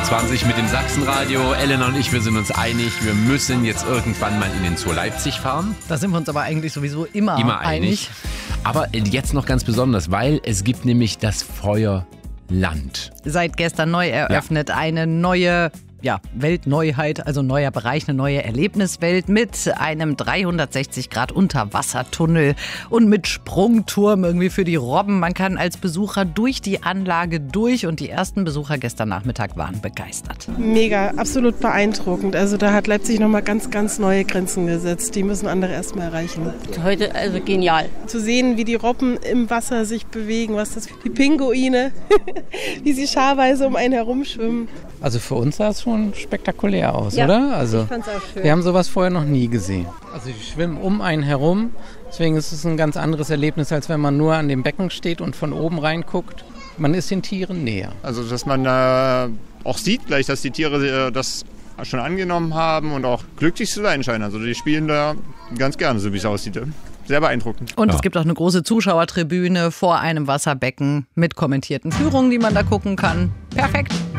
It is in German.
8.25 Uhr mit dem Sachsenradio. Elena und ich, wir sind uns einig, wir müssen jetzt irgendwann mal in den Zoo Leipzig fahren. Da sind wir uns aber eigentlich sowieso immer einig. Aber jetzt noch ganz besonders, weil es gibt nämlich das Feuerland. Seit gestern neu eröffnet, eine neue Weltneuheit, also neuer Bereich, eine neue Erlebniswelt mit einem 360-Grad-Unterwassertunnel und mit Sprungturm irgendwie für die Robben. Man kann als Besucher durch die Anlage durch und die ersten Besucher gestern Nachmittag waren begeistert. Mega, absolut beeindruckend. Also da hat Leipzig nochmal ganz, ganz neue Grenzen gesetzt. Die müssen andere erstmal erreichen. Heute also genial. Zu sehen, wie die Robben im Wasser sich bewegen, die Pinguine, wie sie scharweise um einen herumschwimmen. Also für uns sah es schon spektakulär aus, oder? Also, ich fand's auch schön. Wir haben sowas vorher noch nie gesehen. Also die schwimmen um einen herum, deswegen ist es ein ganz anderes Erlebnis, als wenn man nur an dem Becken steht und von oben reinguckt. Man ist den Tieren näher. Also dass man auch sieht gleich, dass die Tiere das schon angenommen haben und auch glücklich zu sein scheinen. Also die spielen da ganz gerne, so wie es aussieht. Sehr beeindruckend. Und es gibt auch eine große Zuschauertribüne vor einem Wasserbecken mit kommentierten Führungen, die man da gucken kann. Perfekt.